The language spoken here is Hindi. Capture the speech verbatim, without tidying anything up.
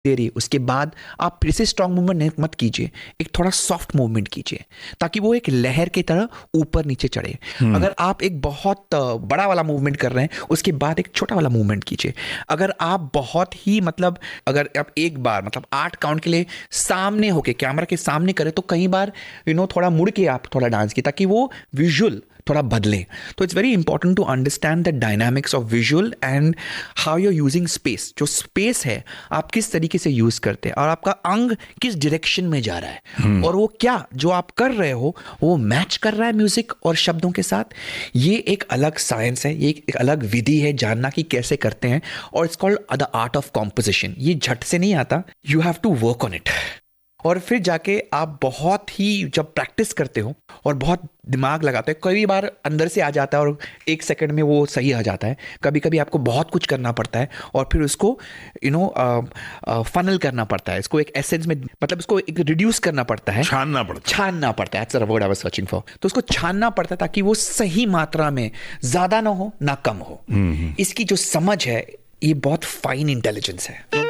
दे रही है, उसके बाद आप फिर से स्ट्रांग मूवमेंट मत कीजिए, एक थोड़ा सॉफ्ट मूवमेंट कीजिए ताकि वो एक लहर की तरह ऊपर नीचे चढ़े। अगर आप एक बहुत बड़ा वाला मूवमेंट कर रहे हैं, उसके बाद एक छोटा वाला मूवमेंट कीजिए। अगर आप बहुत ही मतलब अगर आप एक बार मतलब आठ काउंट के लिए सामने होके कैमरा के सामने करें, तो कई बार यू नो थोड़ा मुड़ के आप थोड़ा डांस की, ताकि वो विजुअल थोड़ा बदले। तो it's very important to understand the dynamics of visual and how you are using space. जो स्पेस है आप किस तरीके से यूज करते हैं और आपका अंग किस डायरेक्शन में जा रहा है, hmm. और वो क्या जो आप कर रहे हो वो मैच कर रहा है म्यूजिक और शब्दों के साथ। ये एक अलग साइंस है, ये एक अलग विधि है जानना कि कैसे करते हैं, और it's called the art of composition. ये झट से नहीं आता, you have to work on it. और फिर जाके आप बहुत ही जब प्रैक्टिस करते हो और बहुत दिमाग लगाते हो, कई बार अंदर से आ जाता है और एक सेकंड में वो सही आ जाता है। कभी कभी आपको बहुत कुछ करना पड़ता है और फिर उसको यू नो फनल करना पड़ता है, इसको एक एसेंस में, मतलब इसको एक रिड्यूस करना पड़ता है, छानना पड़ता है छानना पड़ता है that's the word I was searching for. तो उसको छानना पड़ता है ताकि वो सही मात्रा में, ज्यादा ना हो ना कम हो। इसकी जो समझ है ये बहुत फाइन इंटेलिजेंस है।